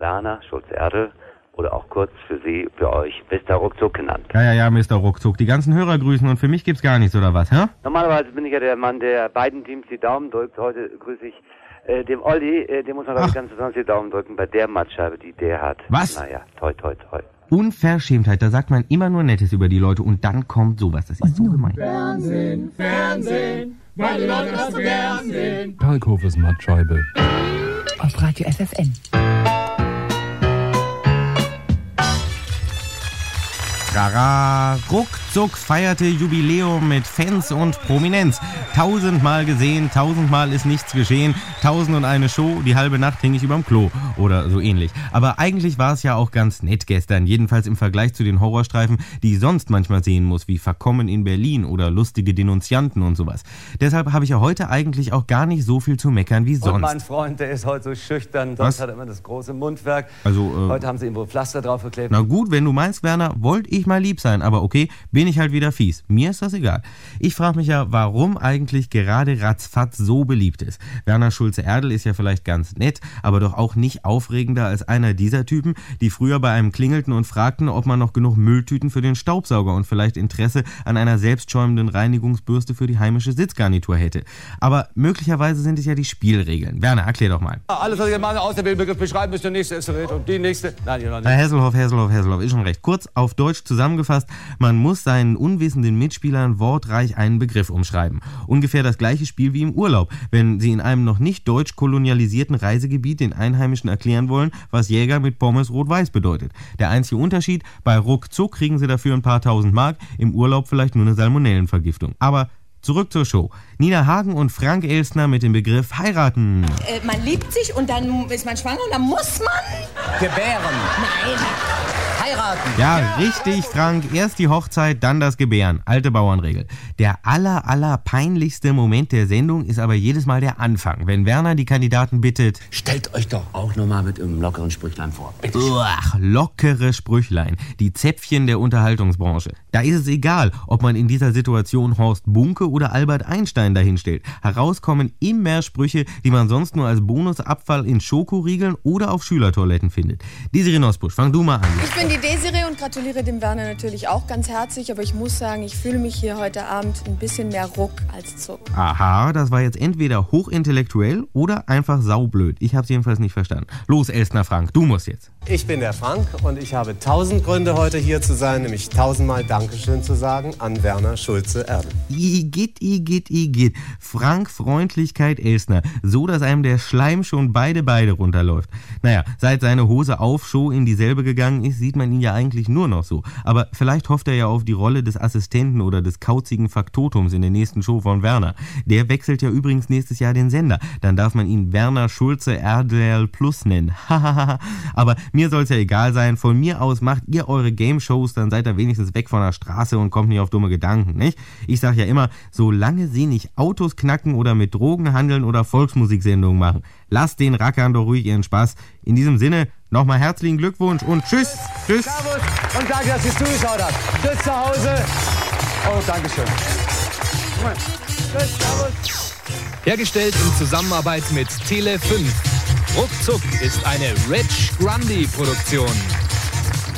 Werner Schulze-Erdel oder auch kurz für euch Mr. Ruckzuck genannt. Ja, Mr. Ruckzuck. Die ganzen Hörer grüßen und für mich gibt's gar nichts, oder was, hä? Normalerweise bin ich ja der Mann, der beiden Teams die Daumen drückt. Heute grüße ich dem Olli, dem muss man glaube ich ganz besonders die Daumen drücken bei der Mattscheibe, die der hat. Was? Naja, toi. Unverschämtheit, da sagt man immer nur Nettes über die Leute und dann kommt sowas. Das ist so gemein. Fernsehen, weil die Leute das so gern sehen. Kalkhofes Mattscheibe. Auf Radio FFN. Rara, Ruckzuck feierte Jubiläum mit Fans und Prominenz. 1000-mal gesehen, 1000-mal ist nichts geschehen. 1001 Show, die halbe Nacht hing ich überm Klo oder so ähnlich. Aber eigentlich war es ja auch ganz nett gestern, jedenfalls im Vergleich zu den Horrorstreifen, die ich sonst manchmal sehen muss, wie Verkommen in Berlin oder lustige Denunzianten und sowas. Deshalb habe ich ja heute eigentlich auch gar nicht so viel zu meckern wie sonst. Und mein Freund, der ist heute so schüchtern, sonst hat er immer das große Mundwerk. Also, heute haben sie ihm wohl Pflaster draufgeklebt. Na gut, wenn du meinst, Werner, wollte ich mal lieb sein, aber okay, bin ich halt wieder fies. Mir ist das egal. Ich frage mich ja, warum eigentlich gerade Ratzfatz so beliebt ist. Werner Schulze-Erdel ist ja vielleicht ganz nett, aber doch auch nicht aufregender als einer dieser Typen, die früher bei einem klingelten und fragten, ob man noch genug Mülltüten für den Staubsauger und vielleicht Interesse an einer selbstschäumenden Reinigungsbürste für die heimische Sitzgarnitur hätte. Aber möglicherweise sind es ja die Spielregeln. Werner, erklär doch mal. Alles, was ich mal aus dem Begriff beschreiben müsste, der nächste ist und die nächste. Nein, Herr Hesselhoff, ist schon recht. Kurz auf Deutsch zusammengefasst, man muss seinen unwissenden Mitspielern wortreich einen Begriff umschreiben. Ungefähr das gleiche Spiel wie im Urlaub, wenn sie in einem noch nicht deutsch kolonialisierten Reisegebiet den Einheimischen erklären wollen, was Jäger mit Pommes rot-weiß bedeutet. Der einzige Unterschied, bei Ruckzuck kriegen sie dafür ein paar tausend Mark, im Urlaub vielleicht nur eine Salmonellenvergiftung. Aber zurück zur Show. Nina Hagen und Frank Elstner mit dem Begriff heiraten. Man liebt sich und dann ist man schwanger und dann muss man... Gebären. Nein. Heiraten. Ja, richtig, Frank. Erst die Hochzeit, dann das Gebären. Alte Bauernregel. Der aller peinlichste Moment der Sendung ist aber jedes Mal der Anfang, wenn Werner die Kandidaten bittet: Stellt euch doch auch nochmal mit einem lockeren Sprüchlein vor. Bitte. Ach, lockere Sprüchlein. Die Zäpfchen der Unterhaltungsbranche. Da ist es egal, ob man in dieser Situation Horst Bunke oder Albert Einstein dahinstellt. Herauskommen immer Sprüche, die man sonst nur als Bonusabfall in Schokoriegeln oder auf Schülertoiletten findet. Desiree Nosbusch, fang du mal an. Ich bin die Desiree und gratuliere dem Werner natürlich auch ganz herzlich, aber ich muss sagen, ich fühle mich hier heute Abend ein bisschen mehr Ruck als Zuck. Aha, das war jetzt entweder hochintellektuell oder einfach saublöd. Ich hab's jedenfalls nicht verstanden. Los, Elstner Frank, du musst jetzt. Ich bin der Frank und ich habe 1000 Gründe, heute hier zu sein, nämlich 1000-mal Dankeschön zu sagen an Werner Schulze-Erdel. Igitt. Frank Freundlichkeit Elstner. So, dass einem der Schleim schon beide runterläuft. Naja, seit seine Hose auf Show in dieselbe gegangen ist, sieht man ihn ja eigentlich nur noch so. Aber vielleicht hofft er ja auf die Rolle des Assistenten oder des kauzigen Faktotums in der nächsten Show von Werner. Der wechselt ja übrigens nächstes Jahr den Sender. Dann darf man ihn Werner Schulze-Erdel Plus nennen. Aber mir soll's ja egal sein. Von mir aus macht ihr eure Game-Shows, dann seid ihr wenigstens weg von der Straße und kommt nicht auf dumme Gedanken, nicht? Ich sag ja immer, solange sie nicht Autos knacken oder mit Drogen handeln oder Volksmusiksendungen machen, lasst den Rackern doch ruhig ihren Spaß. In diesem Sinne, nochmal herzlichen Glückwunsch und tschüss. Servus und danke, dass ihr zugeschaut habt. Tschüss zu Hause. Oh, Dankeschön. Tschüss, servus. Hergestellt in Zusammenarbeit mit Tele 5. Ruckzuck ist eine Rich Grundy Produktion.